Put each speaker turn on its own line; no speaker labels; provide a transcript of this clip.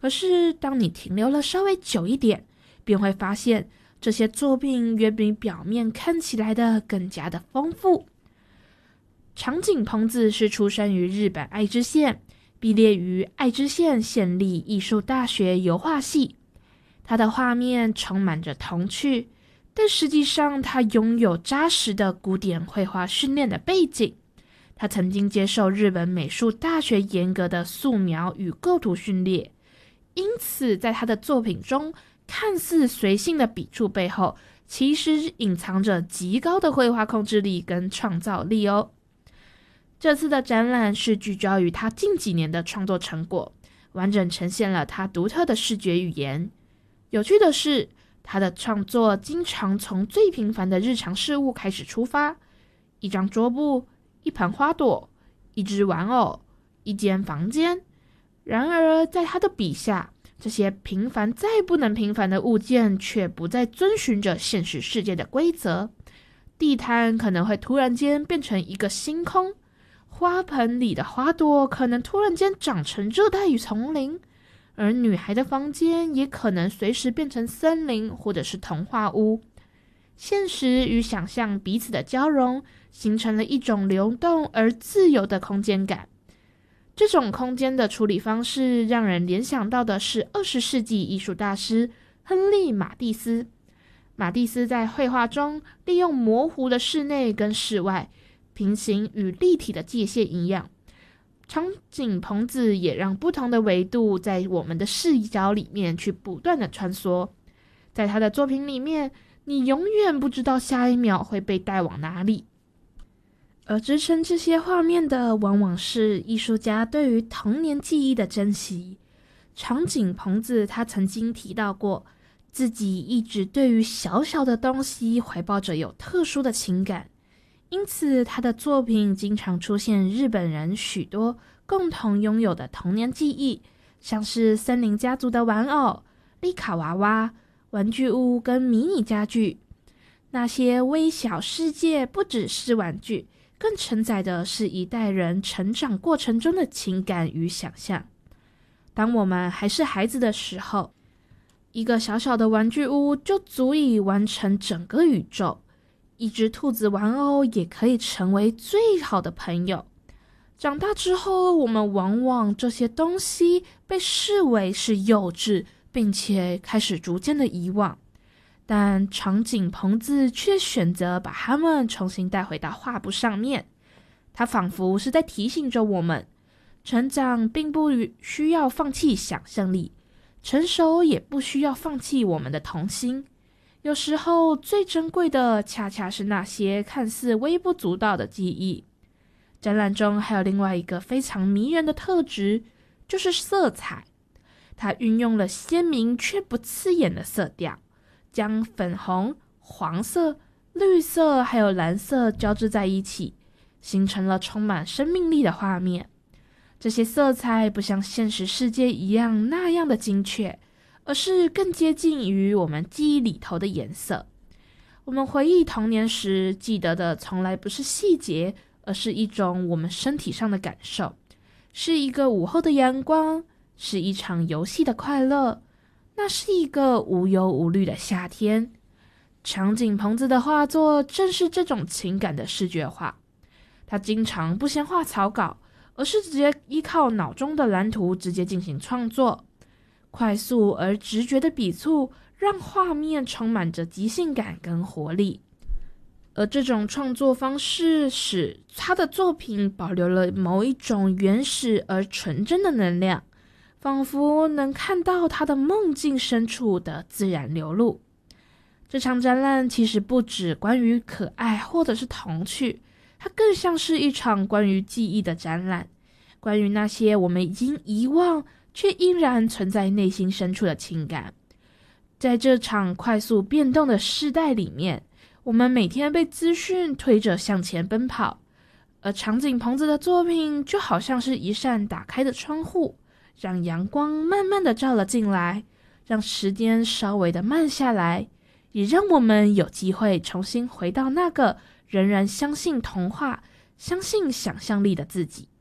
可是当你停留了稍微久一点，便会发现这些作品远比表面看起来的更加的丰富。长井朋子是出生于日本爱知县，毕业于爱知县县立艺术大学油画系。他的画面充满着童趣，但实际上他拥有扎实的古典绘画训练的背景。他曾经接受日本美术大学严格的素描与构图训练，因此在他的作品中，看似随性的笔触背后，其实隐藏着极高的绘画控制力跟创造力哦。这次的展览是聚焦于他近几年的创作成果，完整呈现了他独特的视觉语言。有趣的是，他的创作经常从最平凡的日常事物开始出发，一张桌布，一盆花朵，一只玩偶，一间房间。然而在他的笔下，这些平凡再不能平凡的物件却不再遵循着现实世界的规则。地毯可能会突然间变成一个星空，花盆里的花朵可能突然间长成热带雨丛林，而女孩的房间也可能随时变成森林或者是童话屋。现实与想象彼此的交融，形成了一种流动而自由的空间感。这种空间的处理方式让人联想到的是20世纪艺术大师亨利·马蒂斯。马蒂斯在绘画中利用模糊的室内跟室外、平行与立体的界限一样，长井朋子也让不同的维度在我们的视角里面去不断的穿梭。在他的作品里面，你永远不知道下一秒会被带往哪里。而支撑这些画面的，往往是艺术家对于童年记忆的珍惜。长井朋子他曾经提到过，自己一直对于小小的东西怀抱着有特殊的情感，因此他的作品经常出现日本人许多共同拥有的童年记忆，像是森林家族的玩偶、丽卡娃娃、玩具屋跟迷你家具。那些微小世界不只是玩具，更承载的是一代人成长过程中的情感与想象。当我们还是孩子的时候，一个小小的玩具屋就足以完成整个宇宙，一只兔子玩偶也可以成为最好的朋友。长大之后，我们往往这些东西被视为是幼稚，并且开始逐渐的遗忘。但长井朋子却选择把它们重新带回到画布上面。他仿佛是在提醒着我们，成长并不需要放弃想象力，成熟也不需要放弃我们的童心。有时候最珍贵的恰恰是那些看似微不足道的记忆。展览中还有另外一个非常迷人的特质，就是色彩。它运用了鲜明却不刺眼的色调，将粉红、黄色、绿色还有蓝色交织在一起，形成了充满生命力的画面。这些色彩不像现实世界一样那样的精确，而是更接近于我们记忆里头的颜色。我们回忆童年时，记得的从来不是细节，而是一种我们身体上的感受，是一个午后的阳光，是一场游戏的快乐，那是一个无忧无虑的夏天。长井朋子的画作正是这种情感的视觉化。他经常不先画草稿，而是直接依靠脑中的蓝图直接进行创作。快速而直觉的笔触让画面充满着即兴感跟活力。而这种创作方式使他的作品保留了某一种原始而纯真的能量，仿佛能看到他的梦境深处的自然流露。这场展览其实不只关于可爱或者是童趣，它更像是一场关于记忆的展览，关于那些我们已经遗忘却依然存在内心深处的情感。在这场快速变动的世代里面，我们每天被资讯推着向前奔跑，而长井朋子的作品就好像是一扇打开的窗户，让阳光慢慢的照了进来，让时间稍微的慢下来，也让我们有机会重新回到那个仍然相信童话、相信想象力的自己。